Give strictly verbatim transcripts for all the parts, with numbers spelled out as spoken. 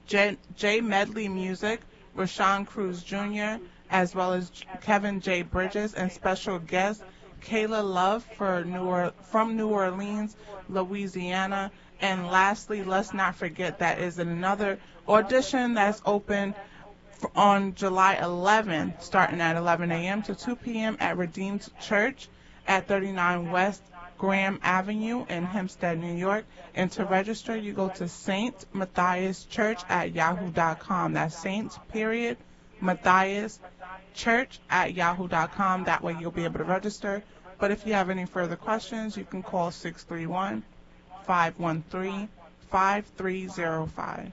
J, J Medley Music, Rashawn Cruz Junior, as well as Kevin J. Bridges, and special guest Kayla Love for New or- from New Orleans, Louisiana. And lastly, let's not forget that is another audition that's open on July eleventh, starting at eleven a.m. to two p.m. at Redeemed Church at thirty-nine West Graham Avenue in Hempstead, New York. And to register, you go to Saint Matthias Church at yahoo dot com. That's Saint, period, Matthias Church at yahoo dot com. That way you'll be able to register. But if you have any further questions, you can call six three one, five one three, five three zero five.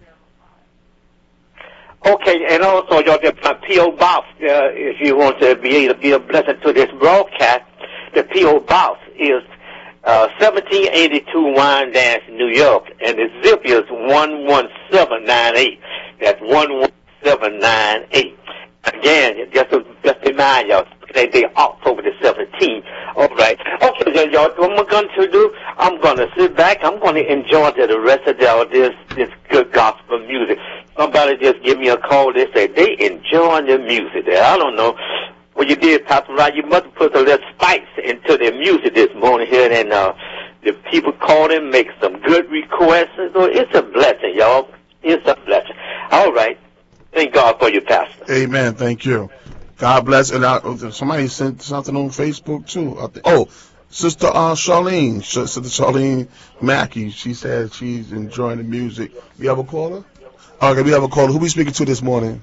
Okay, and also your P O Box, uh, if you want to be able to be a blessing to this broadcast, the P O Box is uh, seventeen eighty-two Wyandanch, New York, and the zip is one one seven nine eight. That's one one seven nine eight. Again, just to, just remind y'all, today day October the seventeenth. All right. Okay, then, y'all, what I'm going to do, I'm going to sit back. I'm going to enjoy the rest of the, this this good gospel music. Somebody just give me a call. They say they enjoying the music there. I don't know what you did, Pastor Rod. You must have put a little spice into the music this morning here, and uh, the people called and make some good requests. So it's a blessing, y'all. It's a blessing. All right. Thank God for you, Pastor. Amen. Thank you. God bless. And I, somebody sent something on Facebook too. Oh, Sister uh, Charlene, Sister Charlene Mackey. She said she's enjoying the music. We have a caller. Okay, we have a caller. Who we speaking to this morning?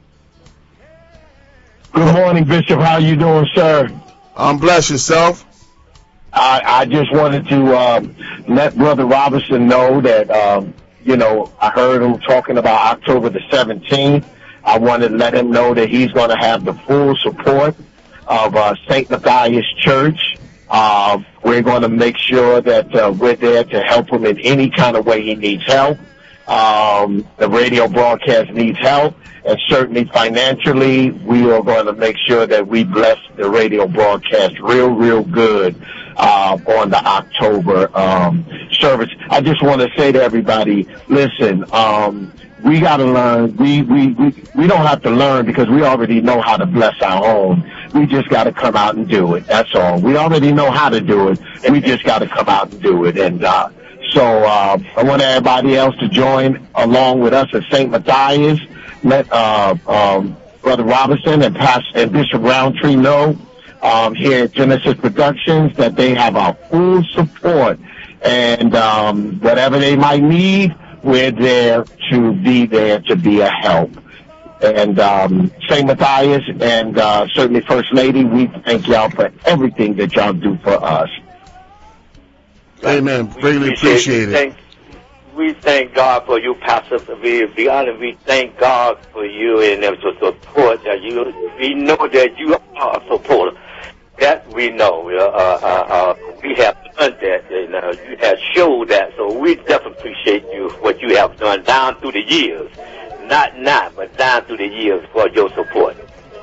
Good morning, Bishop. How you doing, sir? I'm blessed. Yourself? I, I just wanted to um, let Brother Robinson know that, um, you know, I heard him talking about October the seventeenth. I wanted to let him know that he's going to have the full support of uh, Saint Matthias Church. Uh, we're going to make sure that uh, we're there to help him in any kind of way he needs help. Um, the radio broadcast needs help, and certainly financially, we are going to make sure that we bless the radio broadcast real, real good uh, on the October um, service. I just want to say to everybody, listen, um, we got to learn. We, we, we, we don't have to learn because we already know how to bless our home. We just got to come out and do it. That's all. We already know how to do it. We just got to come out and do it. And uh, so uh, I want everybody else to join along with us at Saint Matthias. Let uh, um, Brother Robinson and Pastor and Bishop Roundtree know um, here at Genesis Productions that they have our full support. And um, whatever they might need, we're there to be there to be a help. And um, Saint Matthias and uh, certainly First Lady, we thank y'all for everything that y'all do for us. Amen. Greatly appreciate it. Thank, we thank God for you, Pastor. We, we, we thank God for you and the support that you. We know that you are a supporter. That we know. Uh, uh, uh, we have done that, and uh, you have showed that. So we definitely appreciate you, what you have done down through the years. Not now, but down through the years for your support.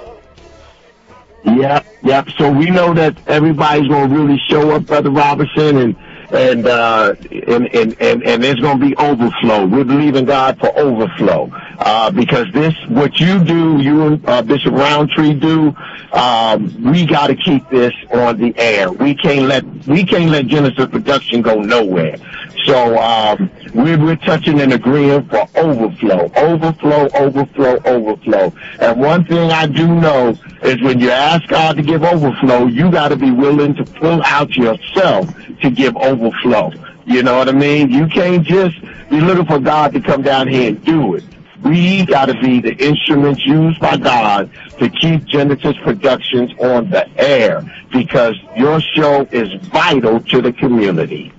Yep, yep. So we know that everybody's going to really show up, Brother Robinson, and and uh, and, and, and, and there's going to be overflow. We believe in God for overflow uh, because this, what you do, you and uh, Bishop Roundtree do, um, we got to keep this on the air. We can't let we can't let Genesis Production go nowhere. So um, we're, we're touching and agreeing for overflow, overflow, overflow, overflow. And one thing I do know is when you ask God to give overflow, you got to be willing to pull out yourself to give overflow. You know what I mean? You can't just be looking for God to come down here and do it. We got to be the instruments used by God to keep Genesis Productions on the air because your show is vital to the community.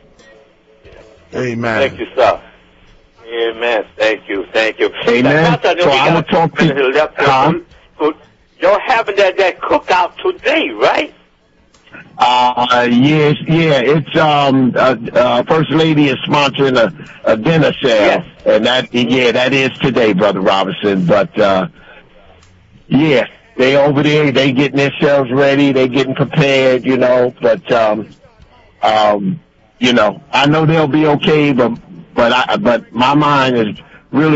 Amen. Thank you, sir. Amen. Thank you. Thank you. Amen. So I will talk to you. Huh? So you're having that, that cookout today, right? Uh, yes, yeah, it's, um, uh, uh, First Lady is sponsoring a, a dinner sale. Yes. And that, yeah, that is today, Brother Robinson. But, uh, yeah, they over there, they getting themselves ready, they getting prepared, you know, but, um, um, you know, I know they'll be okay, but, but I, but my mind is